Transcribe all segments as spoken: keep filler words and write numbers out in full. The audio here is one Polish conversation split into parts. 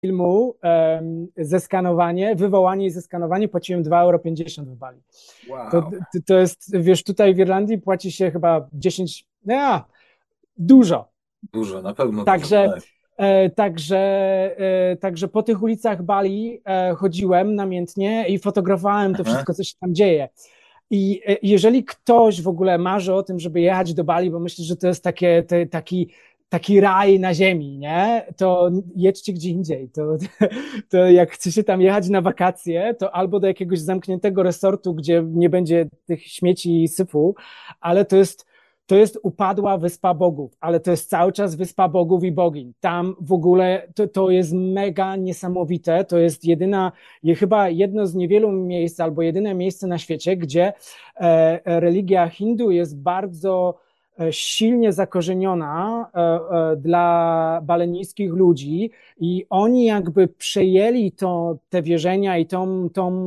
filmu, em, zeskanowanie, wywołanie i zeskanowanie płaciłem dwa euro pięćdziesiąt w Bali. To, Wow, to, to jest, wiesz, tutaj w Irlandii płaci się chyba dziesięć, no, dużo. dużo, na pewno dużo, Także, tak. e, także, e, także po tych ulicach Bali e, chodziłem namiętnie i fotografowałem to Aha. wszystko, co się tam dzieje. I e, jeżeli ktoś w ogóle marzy o tym, żeby jechać do Bali, bo myślę, że to jest takie, te, taki, taki raj na ziemi, nie? To jedźcie gdzie indziej. To, to jak chcecie tam jechać na wakacje, to albo do jakiegoś zamkniętego resortu, gdzie nie będzie tych śmieci i syfu, ale to jest to jest upadła Wyspa Bogów, ale to jest cały czas Wyspa Bogów i Bogiń. Tam w ogóle to, to jest mega niesamowite. To jest jedyna, je, chyba jedno z niewielu miejsc, albo jedyne miejsce na świecie, gdzie e, religia hindu jest bardzo e, silnie zakorzeniona e, e, dla balenijskich ludzi i oni jakby przejęli to, te wierzenia i tą, tą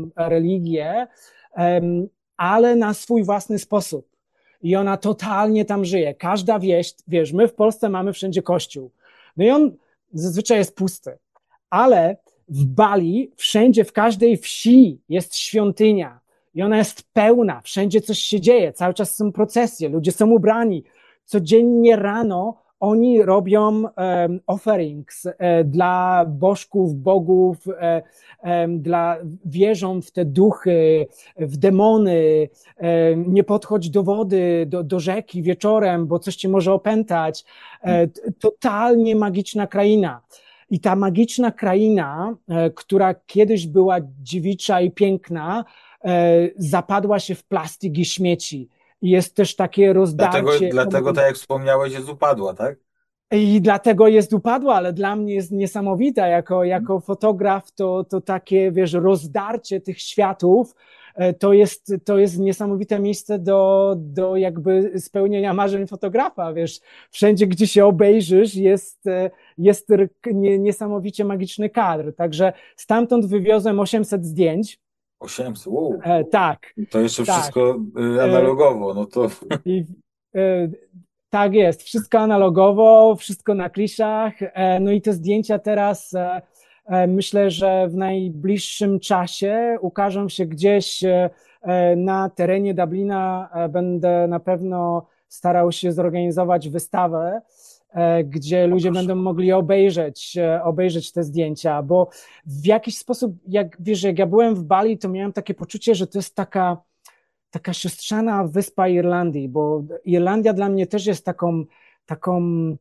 religię, em, ale na swój własny sposób. I ona totalnie tam żyje. Każda wieś, wiesz, my w Polsce mamy wszędzie kościół. No i on zazwyczaj jest pusty. Ale w Bali, wszędzie, w każdej wsi jest świątynia. I ona jest pełna, wszędzie coś się dzieje, cały czas są procesje, ludzie są ubrani. Codziennie rano oni robią um, offerings e, dla bożków, bogów, e, e, dla, wierzą w te duchy, w demony, e, nie podchodź do wody, do, do rzeki wieczorem, bo coś cię może opętać. E, totalnie magiczna kraina. I ta magiczna kraina, e, która kiedyś była dziewicza i piękna, e, zapadła się w plastik i śmieci. I jest też takie Dlatego, rozdarcie. dlatego tak jak wspomniałeś, jest upadła, tak? I dlatego jest upadła, ale dla mnie jest niesamowita. Jako, jako fotograf to, to takie, wiesz, rozdarcie tych światów, e, to jest, to jest niesamowite miejsce do, do jakby spełnienia marzeń fotografa, wiesz. Wszędzie, gdzie się obejrzysz, jest, e, jest nie, niesamowicie magiczny kadr. Także stamtąd wywiozłem osiemset zdjęć. osiemset, wow. E, tak, To jeszcze tak. wszystko y, E, analogowo, no to i, e, tak jest, wszystko analogowo, wszystko na kliszach. E, no i te zdjęcia teraz e, e, myślę, że w najbliższym czasie ukażą się gdzieś e, e, na terenie Dublina. E, Będę na pewno starał się zorganizować wystawę, e, gdzie o, ludzie proszę. będą mogli obejrzeć, e, obejrzeć te zdjęcia, bo w jakiś sposób, jak wiesz, jak ja byłem w Bali, to miałem takie poczucie, że to jest taka taka siostrzana wyspa Irlandii, bo Irlandia dla mnie też jest taką, taką,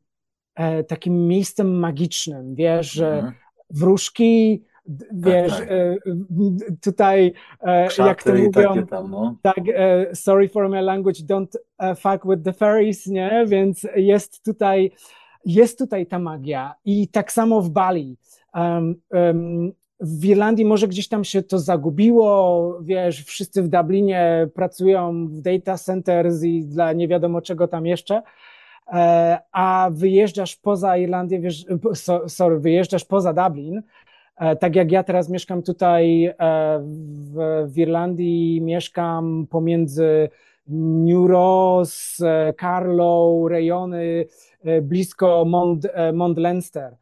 e, takim miejscem magicznym, wiesz, że Mhm. wróżki, d- Tak, wiesz, tak. e, tutaj, e, jak to Krzaty i takie mówią, tam, no. tak, e, sorry for my language, don't e, fuck with the fairies, nie? Więc jest tutaj, jest tutaj ta magia. I tak samo w Bali. Um, um, w Irlandii może gdzieś tam się to zagubiło, wiesz, wszyscy w Dublinie pracują w data centers i dla nie wiadomo czego tam jeszcze, e, a wyjeżdżasz poza Irlandię, wiesz, so, sorry, wyjeżdżasz poza Dublin, e, tak jak ja teraz mieszkam tutaj e, w, w Irlandii, mieszkam pomiędzy New Ross, e, Carlow, rejony e, blisko Mont, e, Mont Leinster.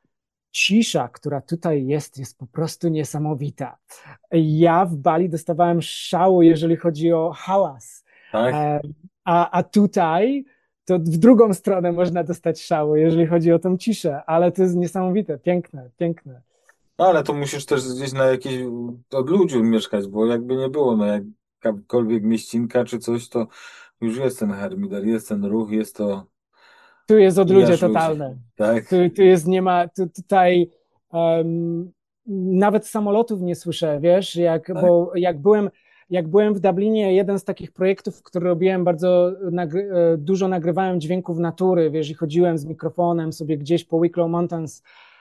Cisza, która tutaj jest, jest po prostu niesamowita. Ja w Bali dostawałem szału, jeżeli chodzi o hałas, Tak? E, a, a tutaj to w drugą stronę można dostać szału, jeżeli chodzi o tą ciszę, ale to jest niesamowite, piękne, piękne. No ale to musisz też gdzieś na jakiejś odludziu mieszkać, bo jakby nie było, no jakakolwiek mieścinka czy coś, to już jest ten harmider, jest ten ruch, jest to Tu jest odludzie mijasz ludzi, totalne. Tu, tak? tu jest, nie ma, tu, tutaj um, nawet samolotów nie słyszę, wiesz, jak, Tak? bo jak byłem, jak byłem w Dublinie, jeden z takich projektów, który robiłem, bardzo nagry, e, dużo nagrywałem dźwięków natury, wiesz, i chodziłem z mikrofonem sobie gdzieś po Wicklow Mountains,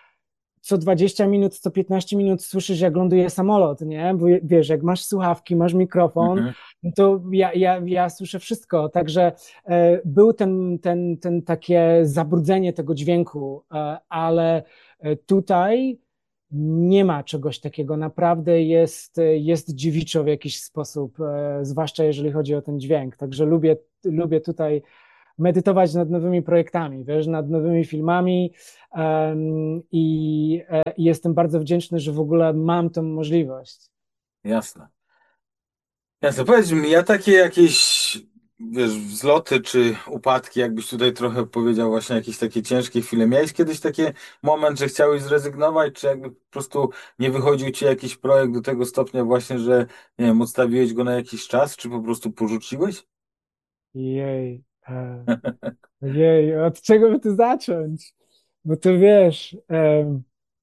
co dwadzieścia minut, co piętnaście minut słyszysz, jak ląduje samolot, nie? Bo wiesz, jak masz słuchawki, masz mikrofon, Mhm. no to ja, ja, ja słyszę wszystko. Także e, był ten, ten, ten takie zabrudzenie tego dźwięku, e, ale e, tutaj nie ma czegoś takiego. Naprawdę jest, jest dziewiczo w jakiś sposób, e, zwłaszcza jeżeli chodzi o ten dźwięk. Także lubię, lubię tutaj medytować nad nowymi projektami, wiesz, nad nowymi filmami um, i, e, i jestem bardzo wdzięczny, że w ogóle mam tą możliwość. Jasne. Jasne, powiedz mi, ja takie jakieś, wiesz, wzloty czy upadki, jakbyś tutaj trochę powiedział, właśnie jakieś takie ciężkie chwile. Miałeś kiedyś taki moment, że chciałeś zrezygnować, czy jakby po prostu nie wychodził ci jakiś projekt do tego stopnia właśnie, że, nie wiem, odstawiłeś go na jakiś czas, czy po prostu porzuciłeś? Jej, e, jej, od czego by tu zacząć? Bo to wiesz, em,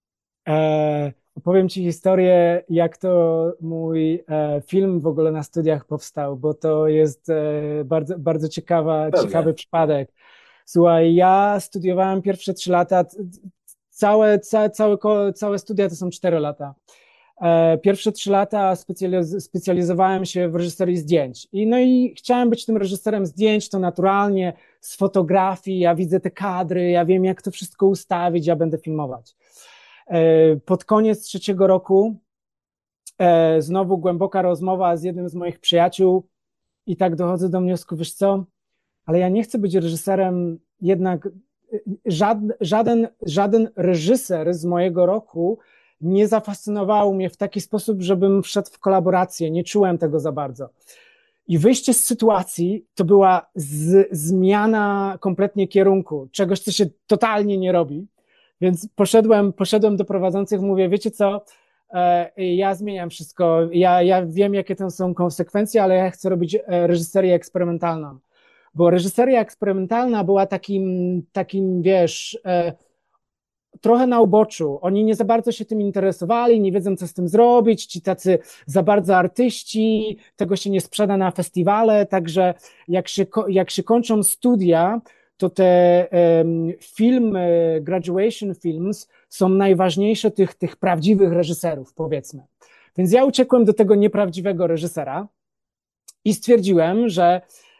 e, opowiem ci historię, jak to mój e, film w ogóle na studiach powstał, bo to jest e, bardzo, bardzo ciekawa, Pewnie. ciekawy przypadek. Słuchaj, ja studiowałem pierwsze trzy lata, całe, całe, całe, ko- całe studia to są cztery lata. E, Pierwsze trzy lata specjaliz- specjalizowałem się w reżyserii zdjęć. I, no i chciałem być tym reżyserem zdjęć, to naturalnie z fotografii, ja widzę te kadry, ja wiem, jak to wszystko ustawić, ja będę filmować. E, Pod koniec trzeciego roku e, znowu głęboka rozmowa z jednym z moich przyjaciół i tak dochodzę do wniosku, wiesz co, ale ja nie chcę być reżyserem, jednak żaden, żaden, żaden reżyser z mojego roku nie zafascynował mnie w taki sposób, żebym wszedł w kolaborację, nie czułem tego za bardzo. I wyjście z sytuacji to była z, zmiana kompletnie kierunku, czegoś, co się totalnie nie robi. Więc poszedłem, poszedłem do prowadzących, mówię, wiecie co, e, ja zmieniam wszystko, ja, ja wiem, jakie to są konsekwencje, ale ja chcę robić e, reżyserię eksperymentalną. Bo reżyseria eksperymentalna była takim, takim wiesz, e, trochę na uboczu. Oni nie za bardzo się tym interesowali, nie wiedzą, co z tym zrobić. Ci tacy za bardzo artyści, tego się nie sprzeda na festiwale, także jak się, jak się kończą studia, to te um, filmy, graduation films są najważniejsze tych, tych prawdziwych reżyserów, powiedzmy. Więc ja uciekłem do tego nieprawdziwego reżysera i stwierdziłem, że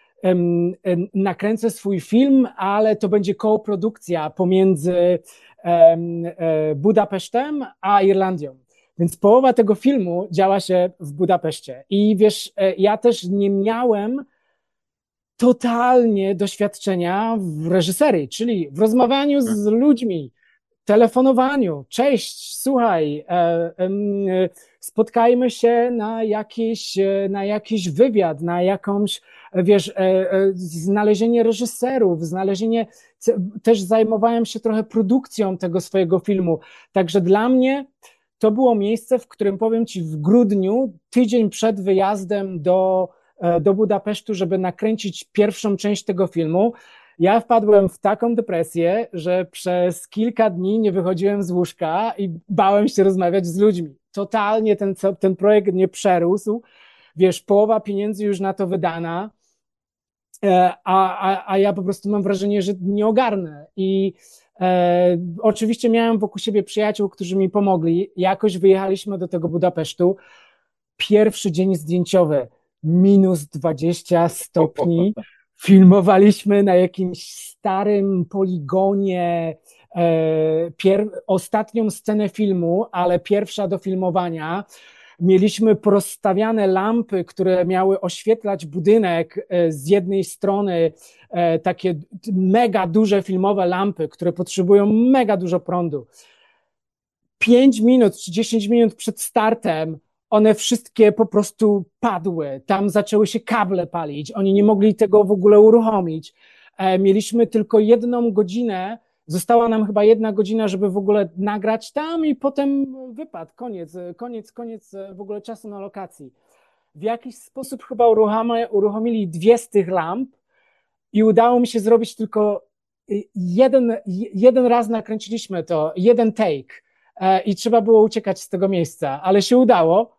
nakręcę swój film, ale to będzie koprodukcja pomiędzy Budapesztem a Irlandią. Więc połowa tego filmu działa się w Budapeszcie. I wiesz, ja też nie miałem totalnie doświadczenia w reżyserii, czyli w rozmawianiu z ludźmi, telefonowaniu. Cześć, słuchaj, e, e, spotkajmy się na jakiś, na jakiś wywiad, na jakąś, wiesz, e, e, znalezienie reżyserów, znalezienie, też zajmowałem się trochę produkcją tego swojego filmu. Także dla mnie to było miejsce, w którym, powiem ci, w grudniu, tydzień przed wyjazdem do, do Budapesztu, żeby nakręcić pierwszą część tego filmu, ja wpadłem w taką depresję, że przez kilka dni nie wychodziłem z łóżka i bałem się rozmawiać z ludźmi. Totalnie ten, ten projekt nie przerósł. Wiesz, połowa pieniędzy już na to wydana, a, a, a ja po prostu mam wrażenie, że nie ogarnę. I e, oczywiście miałem wokół siebie przyjaciół, którzy mi pomogli. Jakoś wyjechaliśmy do tego Budapesztu. Pierwszy dzień zdjęciowy, minus dwadzieścia stopni. Filmowaliśmy na jakimś starym poligonie e, pier- ostatnią scenę filmu, ale pierwsza do filmowania. Mieliśmy porozstawiane lampy, które miały oświetlać budynek e, z jednej strony, e, takie mega duże filmowe lampy, które potrzebują mega dużo prądu. Pięć minut czy dziesięć minut przed startem one wszystkie po prostu padły. Tam zaczęły się kable palić. Oni nie mogli tego w ogóle uruchomić. Mieliśmy tylko jedną godzinę. Została nam chyba jedna godzina, żeby w ogóle nagrać tam i potem wypadł. Koniec, koniec, koniec w ogóle czasu na lokacji. W jakiś sposób chyba uruchomili dwie z tych lamp i udało mi się zrobić tylko jeden, jeden raz nakręciliśmy to, jeden take i trzeba było uciekać z tego miejsca, ale się udało.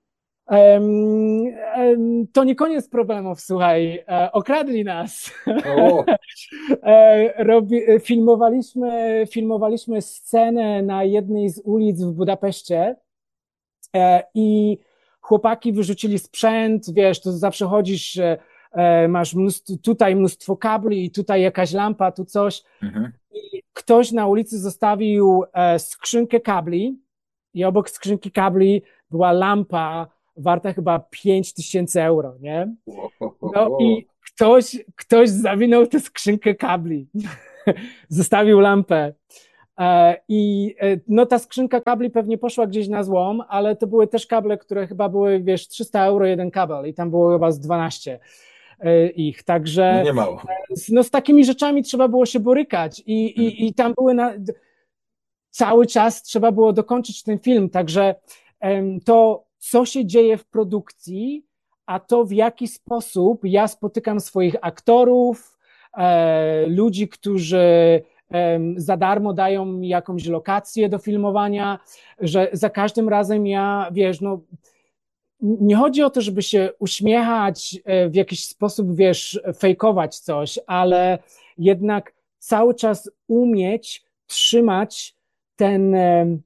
To nie koniec problemów, słuchaj, okradli nas. O, Robi, filmowaliśmy, filmowaliśmy scenę na jednej z ulic w Budapeszcie i chłopaki wyrzucili sprzęt, wiesz, to zawsze chodzisz, masz mnóstwo, tutaj mnóstwo kabli, tutaj jakaś lampa, tu coś. mhm. I ktoś na ulicy zostawił skrzynkę kabli i obok skrzynki kabli była lampa warta chyba pięć tysięcy euro, nie? O, o, o, No o. i ktoś, ktoś zawinął tę skrzynkę kabli, zostawił lampę. E, I e, no ta skrzynka kabli pewnie poszła gdzieś na złom, ale to były też kable, które chyba były, wiesz, trzysta euro jeden kabel i tam było chyba z dwanaście e, ich, No także nie mało. z- no z takimi rzeczami trzeba było się borykać i, Mhm. i, i tam były na, cały czas trzeba było dokończyć ten film, także em, to, co się dzieje w produkcji, a to w jaki sposób ja spotykam swoich aktorów, e, ludzi, którzy em, za darmo dają mi jakąś lokację do filmowania, że za każdym razem ja, wiesz, no nie chodzi o to, żeby się uśmiechać e, w jakiś sposób, wiesz, fejkować coś, ale jednak cały czas umieć trzymać ten, e,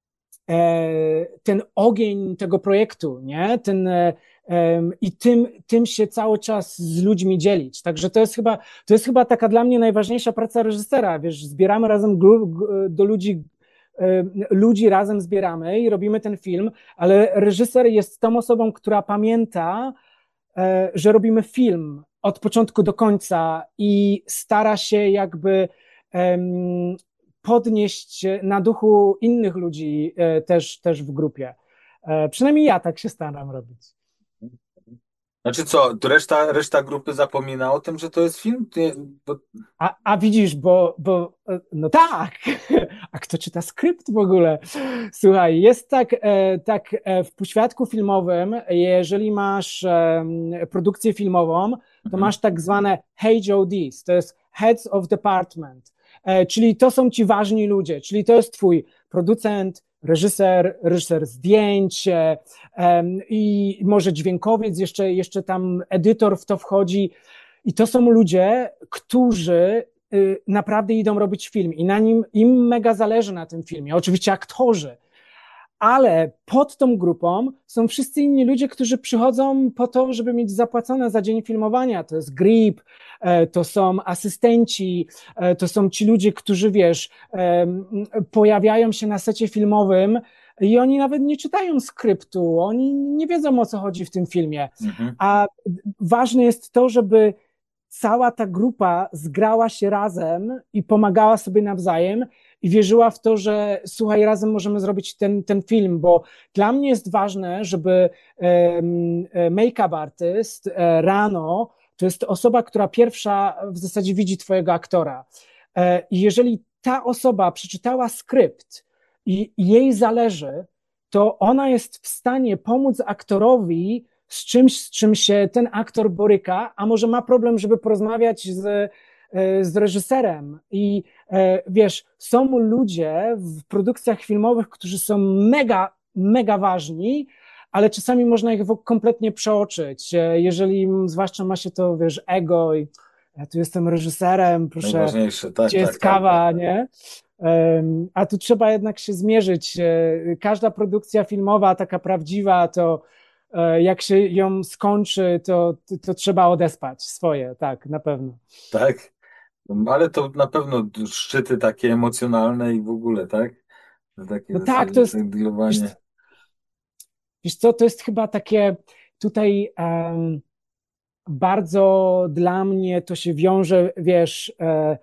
e, ten ogień tego projektu, nie? Ten, e, em, i tym, tym się cały czas z ludźmi dzielić. Także to jest chyba, to jest chyba taka dla mnie najważniejsza praca reżysera, wiesz, zbieramy razem gru, g- do ludzi, e, ludzi razem zbieramy i robimy ten film, ale reżyser jest tą osobą, która pamięta, e, że robimy film od początku do końca i stara się jakby em, podnieść na duchu innych ludzi e, też, też w grupie. E, Przynajmniej ja tak się staram robić. Znaczy co, to reszta, reszta grupy zapomina o tym, że to jest film? Nie, bo... A, a widzisz, bo, bo e, no tak, a kto czyta skrypt w ogóle? Słuchaj, jest tak, e, tak e, w poświadku filmowym, jeżeli masz em, produkcję filmową, to Mhm. masz tak zwane H O Ds, to jest Heads of Department, e, czyli to są ci ważni ludzie, czyli to jest twój producent, reżyser, reżyser zdjęć e, em, i może dźwiękowiec, jeszcze, jeszcze tam edytor w to wchodzi. I to są ludzie, którzy y, naprawdę idą robić film i na nim im mega zależy na tym filmie. Oczywiście aktorzy, ale pod tą grupą są wszyscy inni ludzie, którzy przychodzą po to, żeby mieć zapłacone za dzień filmowania. To jest grip, e, to są asystenci, e, to są ci ludzie, którzy, wiesz, e, pojawiają się na secie filmowym i oni nawet nie czytają skryptu, oni nie wiedzą, o co chodzi w tym filmie. Mhm. A ważne jest to, żeby cała ta grupa zgrała się razem i pomagała sobie nawzajem i wierzyła w to, że słuchaj, razem możemy zrobić ten, ten film, bo dla mnie jest ważne, żeby um, make-up artist e, rano to jest osoba, która pierwsza w zasadzie widzi twojego aktora. E, I jeżeli ta osoba przeczytała skrypt i, i jej zależy, to ona jest w stanie pomóc aktorowi z czymś, z czym się ten aktor boryka, a może ma problem, żeby porozmawiać z, z reżyserem. I wiesz, są ludzie w produkcjach filmowych, którzy są mega, mega ważni, ale czasami można ich kompletnie przeoczyć. Jeżeli zwłaszcza ma się to, wiesz, ego i ja tu jestem reżyserem, proszę, Najważniejsze, tak, gdzie tak, jest tak. kawa, nie? A tu trzeba jednak się zmierzyć. Każda produkcja filmowa, taka prawdziwa, to jak się ją skończy, to, to, to trzeba odespać swoje, tak, na pewno. Tak. No, ale to na pewno szczyty takie emocjonalne i w ogóle, tak? Takie No w tak, to zasadzie jest, tak wiesz, dealowanie. wiesz co, to jest chyba takie tutaj um, bardzo dla mnie to się wiąże, wiesz, e,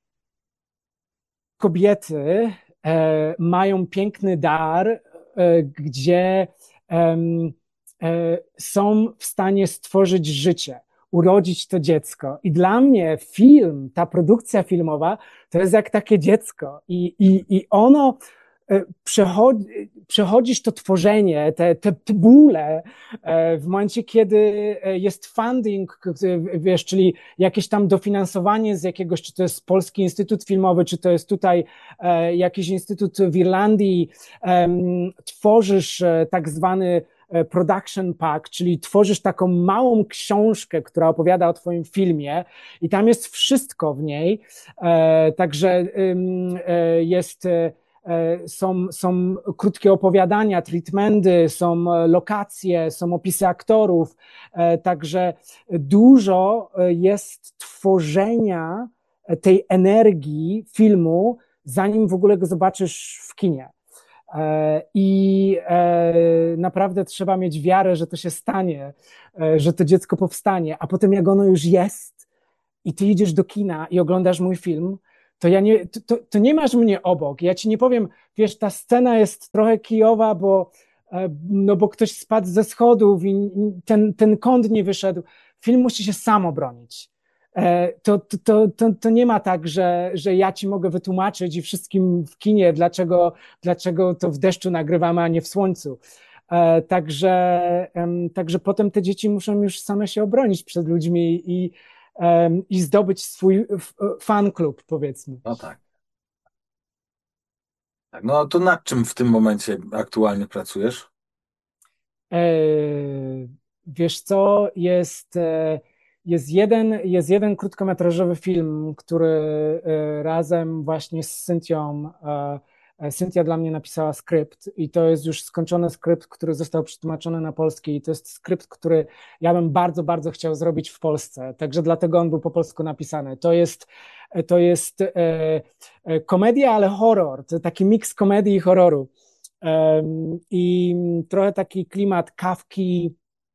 kobiety e, mają piękny dar, e, gdzie e, e, są w stanie stworzyć życie, urodzić to dziecko. I dla mnie film, ta produkcja filmowa, to jest jak takie dziecko. I, i, i ono e, przechodzi, przechodzisz to tworzenie, te, te, te bóle e, w momencie, kiedy e, jest funding, wiesz, czyli jakieś tam dofinansowanie z jakiegoś, czy to jest Polski Instytut Filmowy, czy to jest tutaj e, jakiś instytut w Irlandii, e, tworzysz e, tak zwany production pack, czyli tworzysz taką małą książkę, która opowiada o twoim filmie i tam jest wszystko w niej, e, także e, jest są, są krótkie opowiadania, treatmenty, są lokacje, są opisy aktorów, także dużo jest tworzenia tej energii filmu, zanim w ogóle go zobaczysz w kinie. E, I e, naprawdę trzeba mieć wiarę, że to się stanie, e, że to dziecko powstanie, a potem jak ono już jest i ty idziesz do kina i oglądasz mój film, to ja nie, to, to nie masz mnie obok. Ja ci nie powiem, wiesz, ta scena jest trochę kijowa, bo, e, no bo ktoś spadł ze schodów i ten, ten kąt nie wyszedł. Film musi się sam obronić. E, To, to, to, to, to nie ma tak, że, że ja ci mogę wytłumaczyć i wszystkim w kinie, dlaczego, dlaczego to w deszczu nagrywamy, a nie w słońcu. E, Także, em, także potem te dzieci muszą już same się obronić przed ludźmi i, em, i zdobyć swój f- fan klub, powiedzmy. No tak. Tak. No to nad czym w tym momencie aktualnie pracujesz? E, Wiesz co, jest, e, jest jeden, jest jeden krótkometrażowy film, który e, razem właśnie z Cynthią, e, e, Cynthia dla mnie napisała skrypt i to jest już skończony skrypt, który został przetłumaczony na polski i to jest skrypt, który ja bym bardzo, bardzo chciał zrobić w Polsce, także dlatego on był po polsku napisany. To jest, to jest e, e, komedia, ale horror, to taki miks komedii i horroru. Um, I trochę taki klimat Kafki,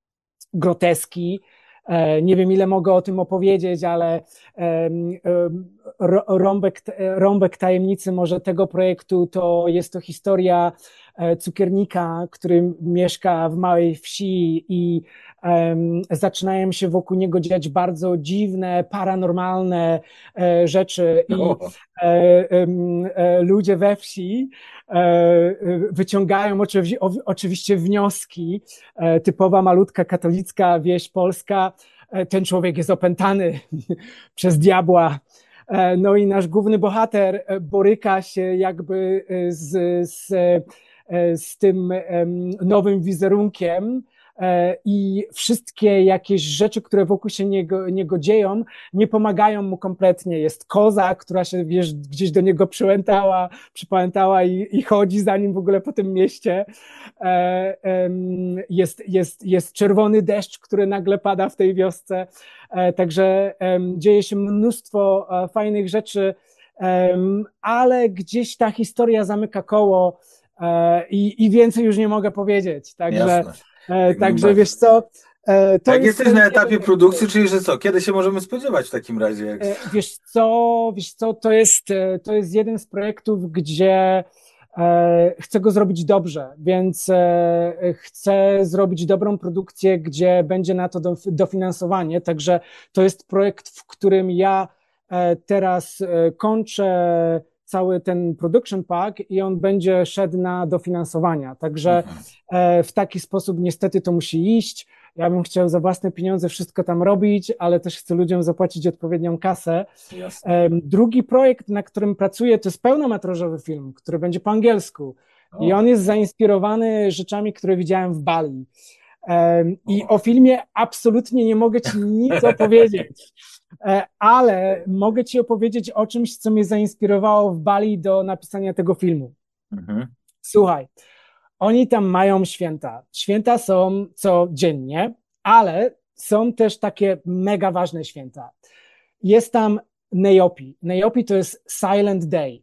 groteski. E, Nie wiem, ile mogę o tym opowiedzieć, ale em, em, ro- rąbek, rąbek tajemnicy może tego projektu to jest to historia e, cukiernika, który mieszka w małej wsi i em, zaczynają się wokół niego dziać bardzo dziwne, paranormalne e, rzeczy i O, e, em, e, ludzie we wsi e, wyciągają oczywi- oczywiście wnioski. E, typowa malutka katolicka wieś polska, e, ten człowiek jest opętany przez diabła. E, No i nasz główny bohater e, boryka się jakby e, z, z, e, z tym em, nowym wizerunkiem e, i wszystkie jakieś rzeczy, które wokół się niego, niego dzieją, nie pomagają mu kompletnie. Jest koza, która się, wiesz, gdzieś do niego przyłętała, przypamiętała i, i chodzi za nim w ogóle po tym mieście. E, em, Jest, jest, jest czerwony deszcz, który nagle pada w tej wiosce. E, Także em, dzieje się mnóstwo e, fajnych rzeczy, em, ale gdzieś ta historia zamyka koło e, i, i więcej już nie mogę powiedzieć. Także, jasne. e, Jak także najbardziej. wiesz co, e, A to jak jest, to jesteś na jest jeden etapie projekt. produkcji, czyli że co? Kiedy się możemy spodziewać w takim razie? Jak... E, Wiesz co, wiesz co, to jest, e, to jest jeden z projektów, gdzie e, chcę go zrobić dobrze, więc e, chcę zrobić dobrą produkcję, gdzie będzie na to do, dofinansowanie. Także to jest projekt, w którym ja e, teraz e, kończę cały ten production pack i on będzie szedł na dofinansowania. Także Mhm, e, w taki sposób niestety to musi iść. Ja bym chciał za własne pieniądze wszystko tam robić, ale też chcę ludziom zapłacić odpowiednią kasę. jasne. Em, Drugi projekt, na którym pracuję, to jest pełnometrażowy film, który będzie po angielsku. I O, on jest zainspirowany rzeczami, które widziałem w Bali. Em, I o. o filmie absolutnie nie mogę ci nic opowiedzieć, E, ale mogę ci opowiedzieć o czymś, co mnie zainspirowało w Bali do napisania tego filmu. Mhm. Słuchaj, oni tam mają święta. Święta są codziennie, ale są też takie mega ważne święta. Jest tam Nejopi. Nejopi to jest Silent Day.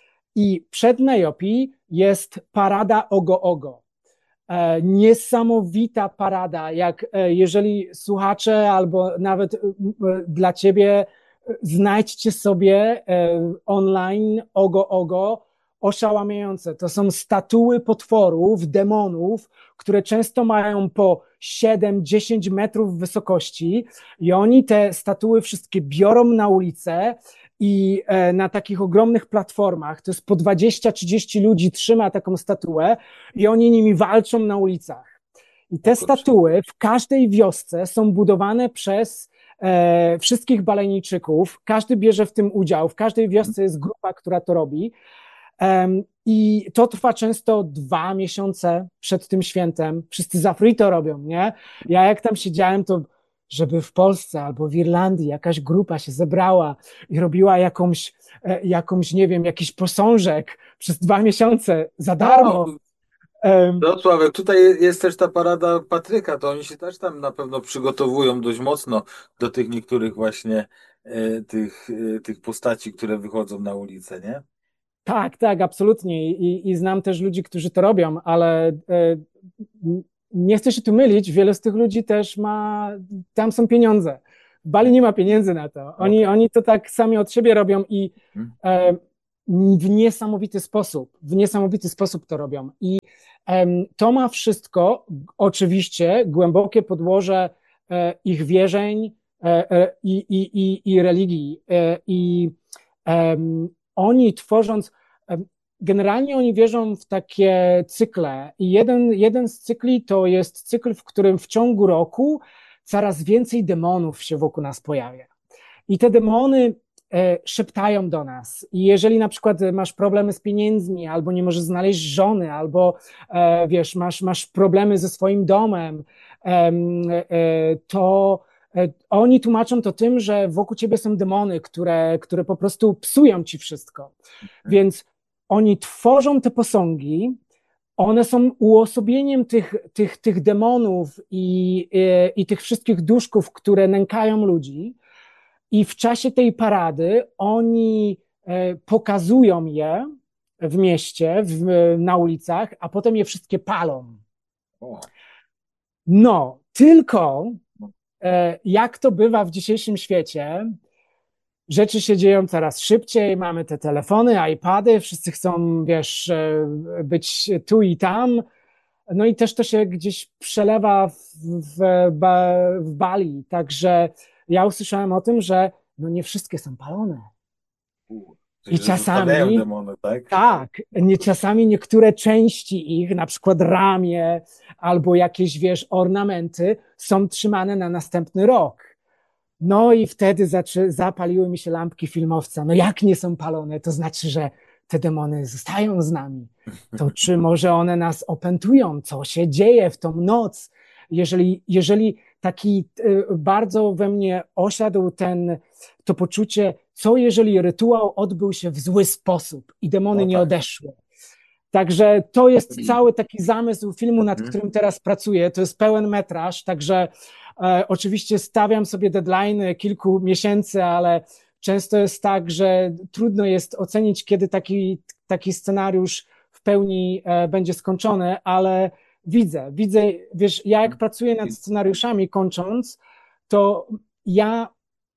I przed Nejopi jest parada Ogo Ogo. E, niesamowita parada, jak e, jeżeli słuchacze albo nawet e, dla ciebie e, znajdźcie sobie e, online Ogo Ogo, oszałamiające. To są statuły potworów, demonów, które często mają po siedem dziesięć metrów wysokości i oni te statuły wszystkie biorą na ulicę i e, na takich ogromnych platformach, to jest po dwadzieścia trzydzieści ludzi trzyma taką statuę i oni nimi walczą na ulicach. I O te kurczę. statuły w każdej wiosce są budowane przez e, wszystkich balejniczyków. Każdy bierze w tym udział. W każdej wiosce jest grupa, która to robi. Um, I to trwa często dwa miesiące przed tym świętem. Wszyscy za free to robią, nie? Ja jak tam siedziałem, to żeby w Polsce albo w Irlandii jakaś grupa się zebrała i robiła jakąś, e, jakąś nie wiem, jakiś posążek przez dwa miesiące za No, darmo. Um, no Sławek, tutaj jest też ta parada Patryka, to oni się też tam na pewno przygotowują dość mocno do tych niektórych właśnie e, tych, e, tych postaci, które wychodzą na ulicę, nie? Tak, tak, absolutnie. I, i znam też ludzi, którzy to robią, ale e, nie chcę się tu mylić, wiele z tych ludzi też ma, tam są pieniądze. W Bali nie ma pieniędzy na to. Oni, Okej. oni to tak sami od siebie robią i Mhm. e, w niesamowity sposób, w niesamowity sposób to robią. I em, to ma wszystko, oczywiście, głębokie podłoże e, ich wierzeń e, e, i, i, i, i religii. E, I em, oni tworząc, em, generalnie oni wierzą w takie cykle i jeden, jeden z cykli to jest cykl, w którym w ciągu roku coraz więcej demonów się wokół nas pojawia. I te demony e, szeptają do nas. I jeżeli na przykład masz problemy z pieniędzmi, albo nie możesz znaleźć żony, albo e, wiesz, masz, masz problemy ze swoim domem, e, e, to e, oni tłumaczą to tym, że wokół ciebie są demony, które, które po prostu psują ci wszystko. Więc oni tworzą te posągi, one są uosobieniem tych, tych, tych demonów i, i, i tych wszystkich duszków, które nękają ludzi. I w czasie tej parady oni e, pokazują je w mieście, w, na ulicach, a potem je wszystkie palą. O. No, tylko e, jak to bywa w dzisiejszym świecie, rzeczy się dzieją coraz szybciej, mamy te telefony, iPady, wszyscy chcą, wiesz, e, być tu i tam. No i też to się gdzieś przelewa w, w, w Bali. Także ja usłyszałem o tym, że no nie wszystkie są palone. U. Czyli, I że zostawiają czasami, demony, tak? tak, nie, czasami niektóre części ich, na przykład ramię albo jakieś, wiesz, ornamenty są trzymane na następny rok. No i wtedy zaczę, zapaliły mi się lampki filmowca. No jak nie są palone, to znaczy, że te demony zostają z nami. To czy może one nas opętują? Co się dzieje w tą noc? Jeżeli, jeżeli taki y, bardzo we mnie osiadł ten, to poczucie, co jeżeli rytuał odbył się w zły sposób i demony O nie tak. odeszły? Także to jest cały taki zamysł filmu, nad Mhm. którym teraz pracuję. To jest pełen metraż, także e, oczywiście stawiam sobie deadline kilku miesięcy, ale często jest tak, że trudno jest ocenić, kiedy taki, taki scenariusz w pełni e, będzie skończony, ale widzę, widzę, wiesz, ja jak pracuję nad scenariuszami kończąc, to ja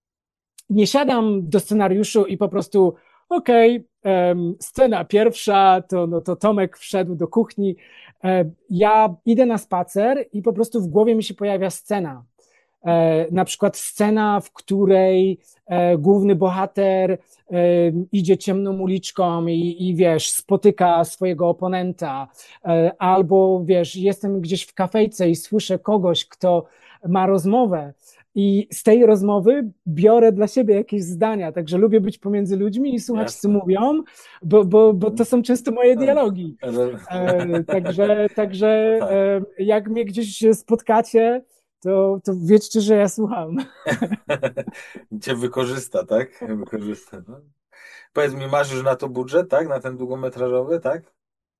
nie siadam do scenariuszu i po prostu okej, okay, um, scena pierwsza, to, no, to Tomek wszedł do kuchni. E, ja idę na spacer i po prostu w głowie mi się pojawia scena. E, na przykład scena, w której e, główny bohater e, idzie ciemną uliczką i, i wiesz, spotyka swojego oponenta, e, albo wiesz, jestem gdzieś w kafejce i słyszę kogoś, kto ma rozmowę. I z tej rozmowy biorę dla siebie jakieś zdania, także lubię być pomiędzy ludźmi i słuchać, co Jasne. mówią, bo, bo, bo to są często moje dialogi. Re- E, także No także tak. e, jak mnie gdzieś spotkacie, to, to wiedzcie, że ja słucham. Cię wykorzysta, tak? Wykorzysta. No. Powiedz mi, masz już na to budżet, tak? Na ten długometrażowy, tak?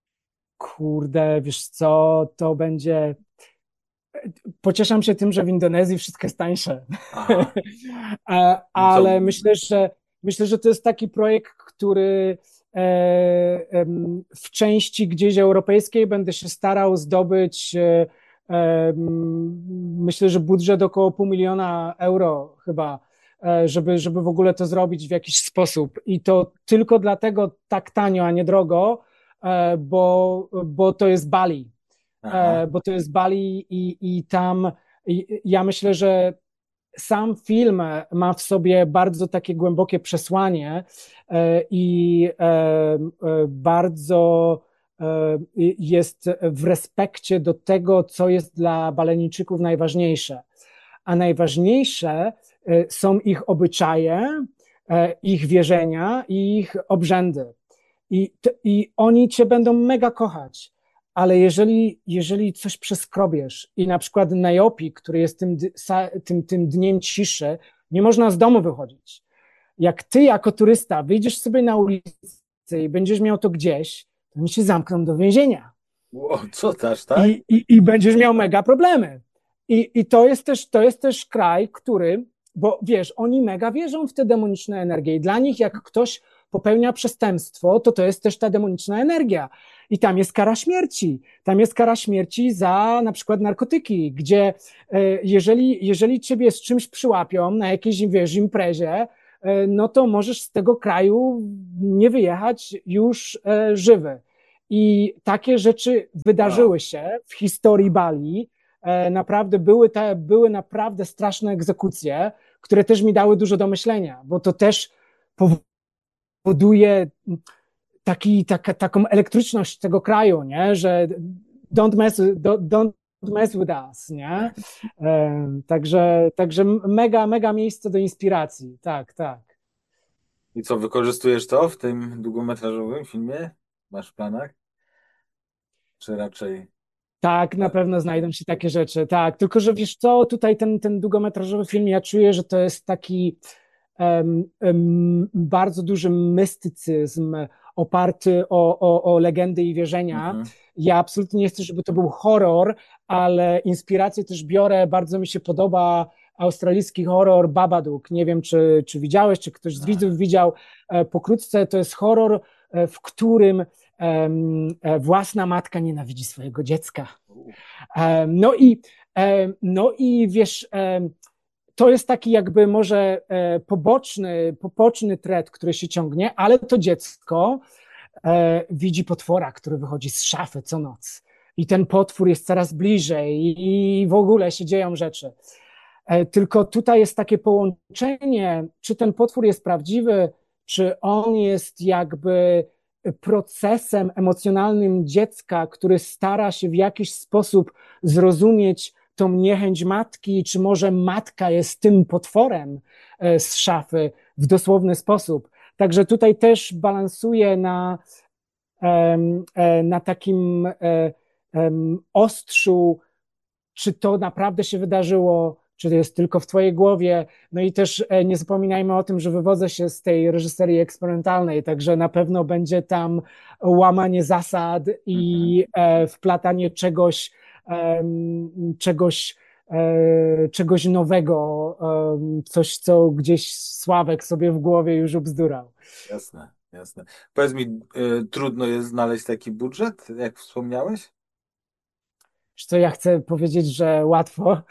Kurde, wiesz co, to będzie... Pocieszam się tym, że w Indonezji wszystko jest tańsze. Aha. A- No co? Ale myślę, że myślę, że to jest taki projekt, który e, em, w części gdzieś europejskiej będę się starał zdobyć. E, em, myślę, że budżet około pół miliona euro chyba, e, żeby, żeby w ogóle to zrobić w jakiś sposób. I to tylko dlatego tak tanio, a nie drogo, e, bo, bo to jest Bali. Aha. E, bo to jest Bali i, i tam i, ja myślę, że sam film ma w sobie bardzo takie głębokie przesłanie e, i e, e, bardzo e, jest w respekcie do tego, co jest dla Balenijczyków najważniejsze. A najważniejsze e, są ich obyczaje, e, ich wierzenia i ich obrzędy. I, I oni cię będą mega kochać. Ale jeżeli, jeżeli coś przeskrobiesz i na przykład Najopi, który jest tym, tym, tym dniem ciszy, nie można z domu wychodzić. Jak ty jako turysta wyjdziesz sobie na ulicę i będziesz miał to gdzieś, to oni cię zamkną do więzienia. Ło, co też, tak? I, i, i będziesz miał mega problemy. I, i to, jest też, to jest też kraj, który, bo wiesz, oni mega wierzą w te demoniczne energie i dla nich jak ktoś popełnia przestępstwo, to to jest też ta demoniczna energia. I tam jest kara śmierci. Tam jest kara śmierci za na przykład narkotyki, gdzie e, jeżeli, jeżeli ciebie z czymś przyłapią na jakiejś, wiesz, imprezie, e, no to możesz z tego kraju nie wyjechać już e, żywy. I takie rzeczy Wow. wydarzyły się w historii Bali. E, naprawdę były, te, były naprawdę straszne egzekucje, które też mi dały dużo do myślenia, bo to też powoduje taki, taka, taką elektryczność tego kraju, nie? Że don't mess, don't mess with us, nie? E, także, także mega, mega miejsce do inspiracji, tak, tak. I co, wykorzystujesz to w tym długometrażowym filmie? Masz w planach? Czy raczej... Tak, na pewno znajdą się takie rzeczy, tak. Tylko, że wiesz co, tutaj ten, ten długometrażowy film, ja czuję, że to jest taki um, um, bardzo duży mistycyzm oparty o, o, o legendy i wierzenia. Mhm. Ja absolutnie nie chcę, żeby to był horror, ale inspirację też biorę, bardzo mi się podoba australijski horror Babadook. Nie wiem, czy, czy widziałeś, czy ktoś z No. widzów widział. E, Pokrótce to jest horror, e, w którym e, własna matka nienawidzi swojego dziecka. E, No i, e, no i wiesz, e, to jest taki jakby może e, poboczny, poboczny thread, który się ciągnie, ale to dziecko e, widzi potwora, który wychodzi z szafy co noc. I ten potwór jest coraz bliżej i w ogóle się dzieją rzeczy. E, Tylko tutaj jest takie połączenie, czy ten potwór jest prawdziwy, czy on jest jakby procesem emocjonalnym dziecka, który stara się w jakiś sposób zrozumieć tą niechęć matki, czy może matka jest tym potworem e, z szafy w dosłowny sposób. Także tutaj też balansuje na, em, e, na takim e, em, ostrzu, czy to naprawdę się wydarzyło, czy to jest tylko w twojej głowie. No i też e, nie zapominajmy o tym, że wywodzę się z tej reżyserii eksperymentalnej, także na pewno będzie tam łamanie zasad Mhm. i e, wplatanie czegoś, em, czegoś, e, czegoś nowego, em, coś, co gdzieś Sławek sobie w głowie już obzdurał. Jasne, jasne. Powiedz mi, y, trudno jest znaleźć taki budżet, jak wspomniałeś? Wiesz co, ja chcę powiedzieć, że łatwo,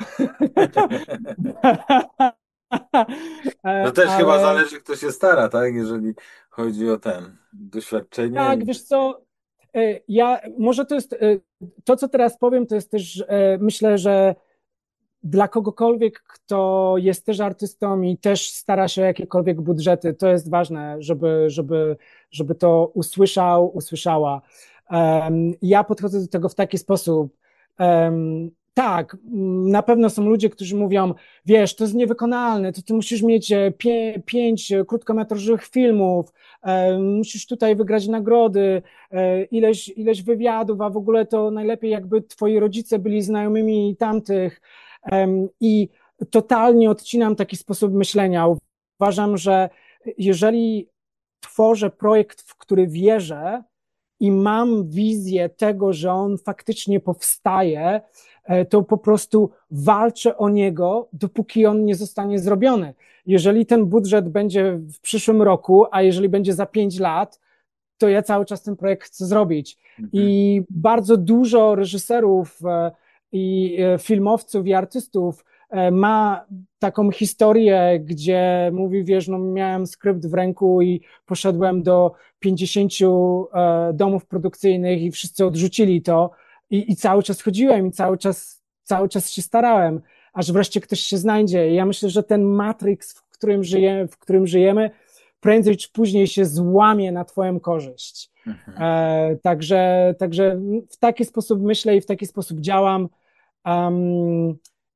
To E, też chyba ale zależy, kto się stara, tak? Jeżeli chodzi o ten doświadczenie tak, i... wiesz co, e, ja, może to jest, e, to co teraz powiem, to jest też, e, myślę, że dla kogokolwiek, kto jest też artystą i też stara się o jakiekolwiek budżety, to jest ważne, żeby, żeby, żeby to usłyszał, usłyszała. Um, ja podchodzę do tego w taki sposób. Um, tak, na pewno są ludzie, którzy mówią, wiesz, to jest niewykonalne, to ty musisz mieć e, pie, pięć krótkometrażowych filmów, e, musisz tutaj wygrać nagrody, e, ileś, ileś wywiadów, a w ogóle to najlepiej jakby twoi rodzice byli znajomymi tamtych. I totalnie odcinam taki sposób myślenia. Uważam, że jeżeli tworzę projekt, w który wierzę i mam wizję tego, że on faktycznie powstaje, e, to po prostu walczę o niego, dopóki on nie zostanie zrobiony. Jeżeli ten budżet będzie w przyszłym roku, a jeżeli będzie za pięć lat, to ja cały czas ten projekt chcę zrobić. Mhm. I bardzo dużo reżyserów e, i e, filmowców i artystów e, ma taką historię, gdzie mówi, wiesz, no miałem skrypt w ręku i poszedłem do pięćdziesięciu e, domów produkcyjnych i wszyscy odrzucili to i, i cały czas chodziłem i cały czas, cały czas się starałem, aż wreszcie ktoś się znajdzie. I ja myślę, że ten Matrix, w którym żyjemy, w którym żyjemy, prędzej czy później się złamie na twoją korzyść. Mhm. E, także, także w taki sposób myślę i w taki sposób działam. Um,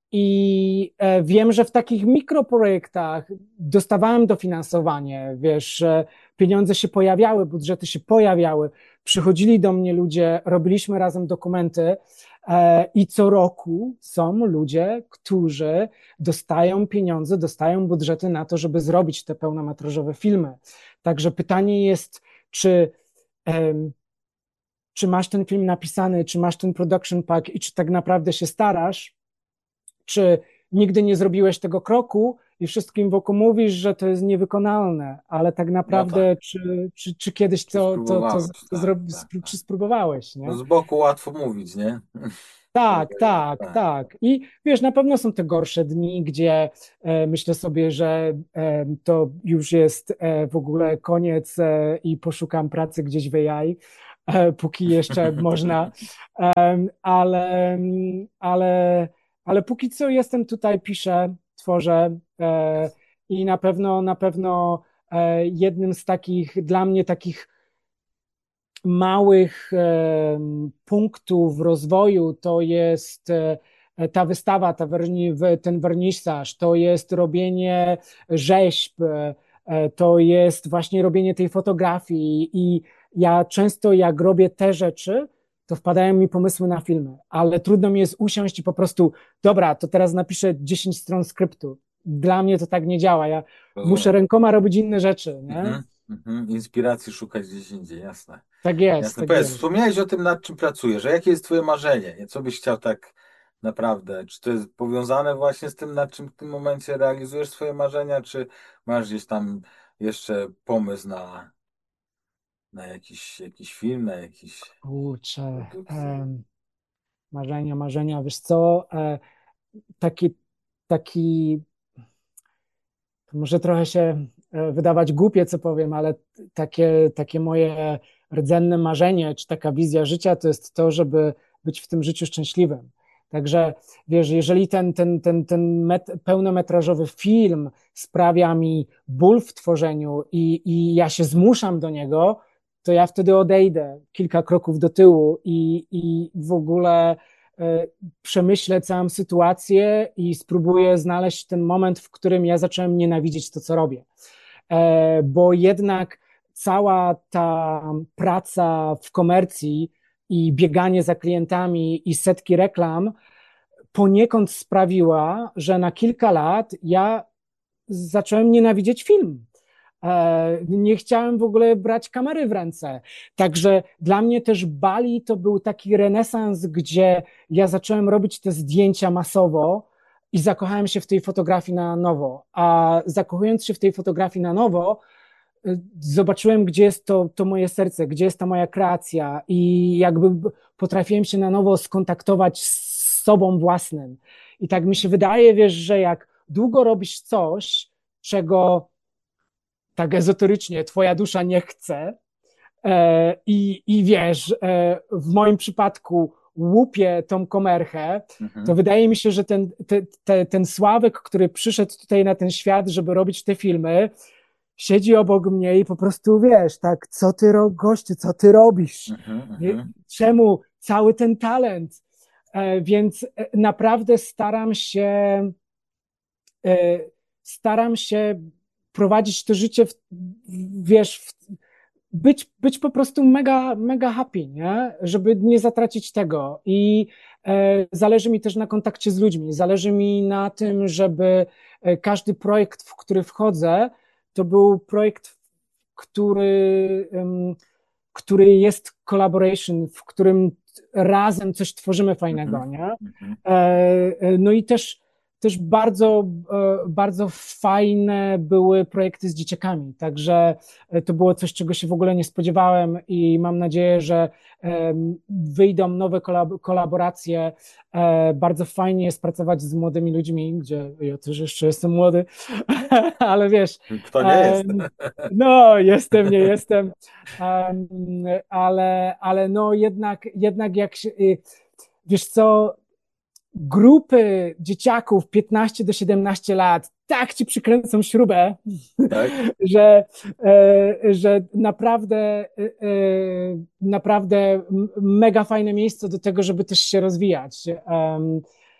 I e, wiem, że w takich mikroprojektach dostawałem dofinansowanie, wiesz, e, pieniądze się pojawiały, budżety się pojawiały, przychodzili do mnie ludzie, robiliśmy razem dokumenty e, i co roku są ludzie, którzy dostają pieniądze, dostają budżety na to, żeby zrobić te pełnometrażowe filmy. Także pytanie jest, czy em, czy masz ten film napisany, czy masz ten production pack i czy tak naprawdę się starasz, czy nigdy nie zrobiłeś tego kroku i wszystkim wokół mówisz, że to jest niewykonalne, ale tak No naprawdę, tak. czy, czy, czy kiedyś Czy to, to, to, spróbowałeś? to Tak, zrobi, tak, spró- tak. czy spróbowałeś, No nie? z boku łatwo mówić, nie? Tak, Powiedzieć, tak, tak. tak. I wiesz, na pewno są te gorsze dni, gdzie e, myślę sobie, że e, to już jest e, w ogóle koniec e, i poszukam pracy gdzieś w A I, e, póki jeszcze można. Em, ale, ale, ale póki co jestem tutaj, piszę, tworzę e, i na pewno, na pewno e, jednym z takich, dla mnie takich małych em, punktów rozwoju to jest e, ta wystawa, ta werni, w- ten wernisaż, to jest robienie rzeźb, e, e, to jest właśnie robienie tej fotografii i ja często jak robię te rzeczy, to wpadają mi pomysły na filmy, ale trudno mi jest usiąść i po prostu, dobra, to teraz napiszę dziesięć stron skryptu. Dla mnie to tak nie działa. Ja muszę Rozumiem. rękoma robić inne rzeczy, nie? Mhm, mhm. Inspiracji szukać gdzieś indziej, jasne. Tak jest, Jasne. tak Powiedz, jest. wspomniałeś o tym, nad czym pracujesz, a jakie jest twoje marzenie? Nie? Co byś chciał tak naprawdę? Czy to jest powiązane właśnie z tym, nad czym w tym momencie realizujesz swoje marzenia, czy masz gdzieś tam jeszcze pomysł na, na jakiś, jakiś film, na jakiś Kurczę, produkcję? em, marzenia, marzenia, wiesz co, e, taki, taki, to może trochę się e, wydawać głupie, co powiem, ale takie, takie moje rdzenne marzenie, czy taka wizja życia, to jest to, żeby być w tym życiu szczęśliwym. Także wiesz, jeżeli ten, ten, ten, ten met, pełnometrażowy film sprawia mi ból w tworzeniu i, i ja się zmuszam do niego, to ja wtedy odejdę kilka kroków do tyłu i, i w ogóle e, przemyślę całą sytuację i spróbuję znaleźć ten moment, w którym ja zacząłem nienawidzieć to, co robię. E, Bo jednak cała ta praca w komercji i bieganie za klientami i setki reklam poniekąd sprawiła, że na kilka lat ja zacząłem nienawidzieć film. E, Nie chciałem w ogóle brać kamery w ręce. Także dla mnie też Bali to był taki renesans, gdzie ja zacząłem robić te zdjęcia masowo i zakochałem się w tej fotografii na nowo. A zakochując się w tej fotografii na nowo, y, zobaczyłem, gdzie jest to, to moje serce, gdzie jest ta moja kreacja i jakby potrafiłem się na nowo skontaktować z sobą własnym. I tak mi się wydaje, wiesz, że jak długo robisz coś, czego tak ezoterycznie twoja dusza nie chce e, i, i wiesz, e, w moim przypadku łupię tą komerchę, to Mhm. wydaje mi się, że ten, te, te, ten Sławek, który przyszedł tutaj na ten świat, żeby robić te filmy, siedzi obok mnie i po prostu wiesz, tak, co ty, ro, gościu, co ty robisz? Mhm, Nie- mhm. Czemu cały ten talent? E, Więc e, naprawdę staram się e, staram się prowadzić to życie, w, wiesz, w, być, być po prostu mega, mega happy, nie? Żeby nie zatracić tego. I e, zależy mi też na kontakcie z ludźmi. Zależy mi na tym, żeby e, każdy projekt, w który wchodzę, to był projekt, który, em, który jest collaboration, w którym razem coś tworzymy Mhm, fajnego, nie? mhm. E, e, No i też, też bardzo, e, bardzo fajne były projekty z dzieciakami, także e, to było coś, czego się w ogóle nie spodziewałem i mam nadzieję, że em, wyjdą nowe kolab kolaboracje. E, Bardzo fajnie jest pracować z młodymi ludźmi, gdzie ja też jeszcze jestem młody, ale wiesz, Kto nie jest? em, no jestem, nie jestem, em, ale, ale no jednak, jednak jak się, y, wiesz co, grupy dzieciaków piętnaście do siedemnastu lat tak ci przykręcą śrubę, Tak? że, e, że naprawdę, e, e, naprawdę m- mega fajne miejsce do tego, żeby też się rozwijać. Em,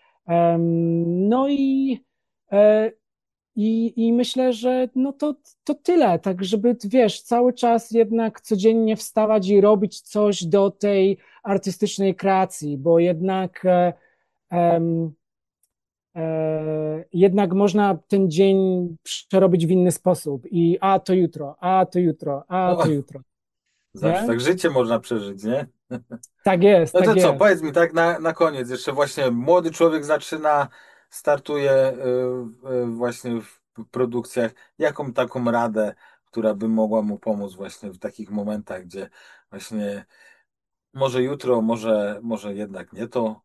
em, No i, e, i, i myślę, że no to, to tyle, tak żeby, wiesz, cały czas jednak codziennie wstawać i robić coś do tej artystycznej kreacji, bo jednak e, em, e, jednak można ten dzień przerobić w inny sposób i a to jutro, a to jutro, a to O, jutro, zawsze nie? tak życie można przeżyć, nie? Tak jest, No tak to co, jest. powiedz mi tak na, na koniec, jeszcze właśnie młody człowiek zaczyna, startuje y, y, właśnie w w produkcjach, jaką taką radę, która by mogła mu pomóc właśnie w takich momentach, gdzie właśnie może jutro, może, może jednak nie to.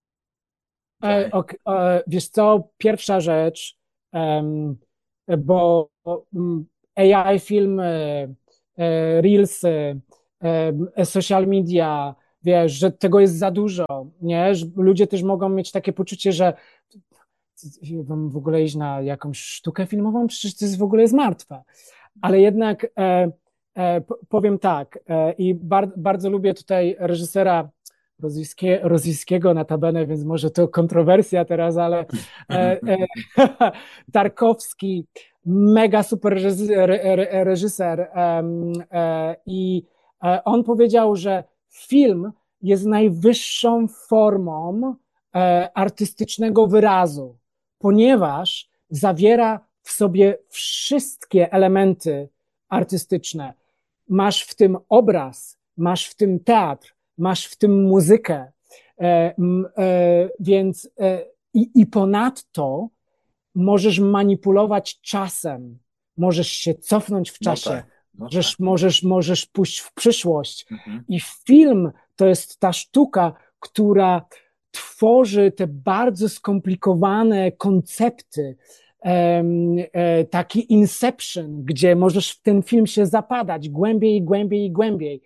E, Daj. ok, e, wiesz co, pierwsza rzecz, em, bo mm, A I film, e, e, Reelsy, e, social media, wiesz, że tego jest za dużo, nie? Że ludzie też mogą mieć takie poczucie, że mam w ogóle iść na jakąś sztukę filmową, przecież to jest w ogóle jest martwe. Ale jednak e, e, powiem tak, e, i bar, bardzo lubię tutaj reżysera rosyjskie, rosyjskiego notabene, więc może to kontrowersja teraz, ale e, e, Tarkowski, mega super reżyser, reżyser e, i e, on powiedział, że film jest najwyższą formą e, artystycznego wyrazu, ponieważ zawiera w sobie wszystkie elementy artystyczne. Masz w tym obraz, masz w tym teatr, masz w tym muzykę, e, e, więc e, i, i ponadto możesz manipulować czasem, możesz się cofnąć w No czasie, tak, no tak. możesz, możesz, możesz pójść w przyszłość. Mhm. I film to jest ta sztuka, która tworzy te bardzo skomplikowane koncepty, e, taki Inception, gdzie możesz w ten film się zapadać głębiej, głębiej, głębiej.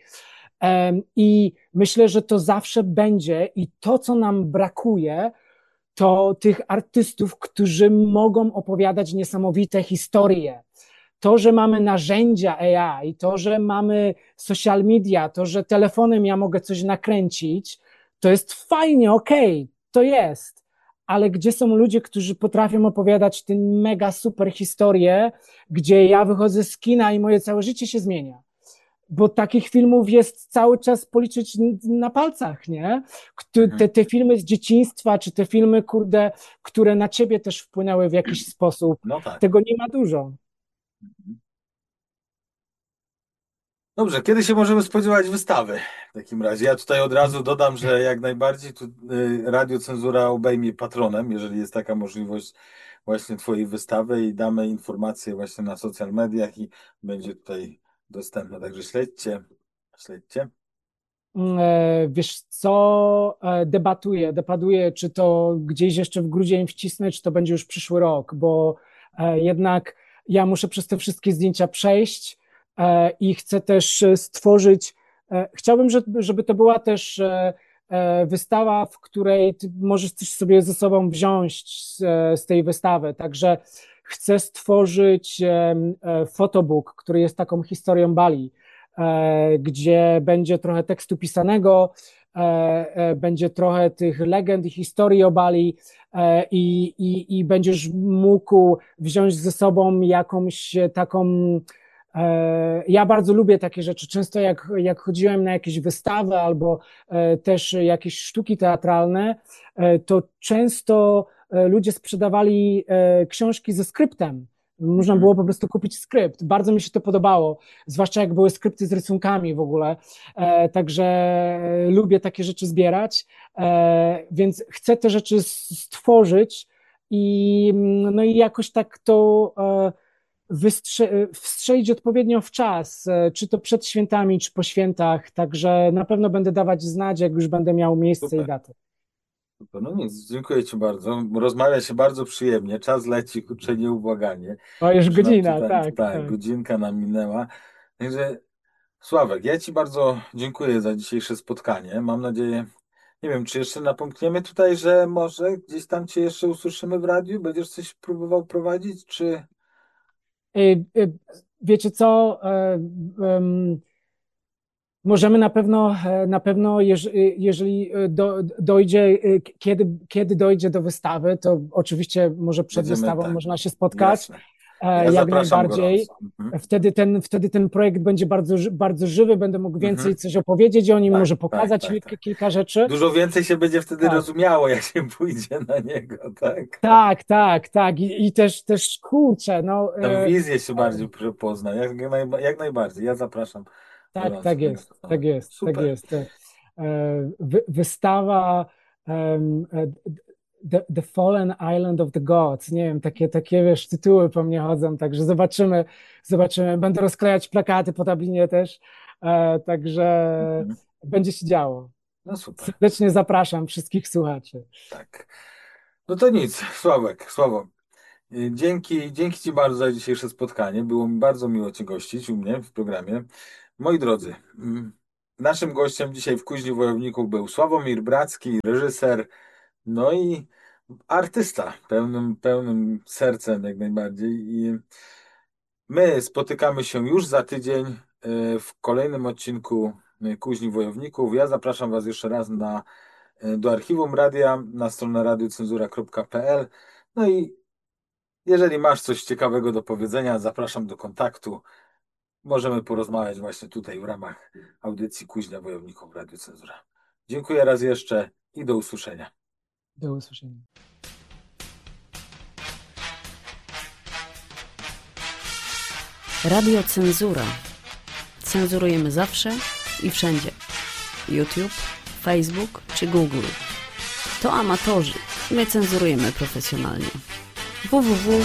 I myślę, że to zawsze będzie i to, co nam brakuje, to tych artystów, którzy mogą opowiadać niesamowite historie. To, że mamy narzędzia A I, to, że mamy social media, to, że telefonem ja mogę coś nakręcić, to jest fajnie, okej, okay, to jest. Ale gdzie są ludzie, którzy potrafią opowiadać tę mega super historię, gdzie ja wychodzę z kina i moje całe życie się zmienia? Bo takich filmów jest cały czas policzyć na palcach, nie? Mhm. Te, te filmy z dzieciństwa, czy te filmy, kurde, które na ciebie też wpłynęły w jakiś sposób, No tak. tego nie ma dużo. Dobrze, kiedy się możemy spodziewać wystawy? W takim razie ja tutaj od razu dodam, że jak najbardziej tu y, Radio Cenzura obejmie patronem, jeżeli jest taka możliwość właśnie Twojej wystawy i damy informacje właśnie na social mediach i będzie tutaj dostępne. Także śledźcie, śledźcie. E, wiesz co, e, debatuję, debatuję, czy to gdzieś jeszcze w grudzień wcisnę, czy to będzie już przyszły rok, bo e, jednak ja muszę przez te wszystkie zdjęcia przejść e, i chcę też stworzyć, e, chciałbym, żeby, żeby to była też e, e, wystawa, w której ty możesz coś sobie ze sobą wziąć z, e, z tej wystawy, także chcę stworzyć e, e, photobook, który jest taką historią Bali, e, gdzie będzie trochę tekstu pisanego, e, e, będzie trochę tych legend i historii o Bali e, i, i, i będziesz mógł wziąć ze sobą jakąś taką. e, Ja bardzo lubię takie rzeczy. Często jak, jak chodziłem na jakieś wystawy albo e, też jakieś sztuki teatralne, e, to często e, ludzie sprzedawali e, książki ze skryptem. Można Mhm. było po prostu kupić skrypt. Bardzo mi się to podobało, zwłaszcza jak były skrypty z rysunkami w ogóle. E, także lubię takie rzeczy zbierać, e, więc chcę te rzeczy stworzyć i, no i jakoś tak to e, wystrze- wstrzelić odpowiednio w czas, e, czy to przed świętami, czy po świętach. Także na pewno będę dawać znać, jak już będę miał miejsce i Super. datę. Super. No nic, dziękuję Ci bardzo. Rozmawia się bardzo przyjemnie. Czas leci, kurczę, nieubłaganie. O, już Już nam godzina, tutaj, tak, tak, tak. godzinka nam minęła. Także Sławek, ja Ci bardzo dziękuję za dzisiejsze spotkanie. Mam nadzieję, nie wiem, czy jeszcze napomkniemy tutaj, że może gdzieś tam Cię jeszcze usłyszymy w radiu? Będziesz coś próbował prowadzić, czy... Y, y, Wiecie co? e, em, Możemy na pewno, e, na pewno, jeż- y, jeżeli y, do, dojdzie, y, kiedy, kiedy dojdzie do wystawy, to oczywiście może przed Będziemy wystawą tak, można się spotkać, jasne. e, Ja jak zapraszam najbardziej. gorąco. Mhm. Wtedy ten, wtedy ten projekt będzie bardzo, ży- bardzo żywy, będę mógł Mhm. więcej coś opowiedzieć o nim, Tak, może tak, pokazać tak, kilka, tak. kilka rzeczy. Dużo więcej się będzie wtedy Tak, rozumiało, jak się pójdzie na niego, tak? tak, tak, tak. I, i też, też kurczę, no. Tam e, wizję się bardziej pr- pozna, jak, najba- jak najbardziej. Ja zapraszam Tak, gorąco tak tego jest, tak spotkania. jest, tak Super. jest. E, wy- Wystawa, em, e, The, the Fallen Island of the Gods. Nie wiem, takie, takie wiesz, tytuły po mnie chodzą, także zobaczymy, zobaczymy. Będę rozklejać plakaty po Dublinie też, e, także Mhm. będzie się działo. No super, Serdecznie zapraszam wszystkich słuchaczy. tak. No to nic, Sławek, Sławo. y, Dzięki, dzięki Ci bardzo za dzisiejsze spotkanie. Było mi bardzo miło Cię gościć u mnie w programie. Moi drodzy, mm, naszym gościem dzisiaj w Kuźni Wojowników był Sławomir Bracki, reżyser, no i artysta pełnym, pełnym sercem jak najbardziej. I my spotykamy się już za tydzień y, w kolejnym odcinku y, Kuźni Wojowników. Ja zapraszam Was jeszcze raz na, y, do archiwum radia, na stronę radiocenzura kropka p l. No i jeżeli masz coś ciekawego do powiedzenia, zapraszam do kontaktu. Możemy porozmawiać właśnie tutaj w ramach audycji Kuźnia Wojowników Radio Cenzura. Dziękuję raz jeszcze i do usłyszenia. Do usłyszenia. Radio Cenzura. Cenzurujemy zawsze i wszędzie. YouTube, Facebook czy Google. To amatorzy. My cenzurujemy profesjonalnie. www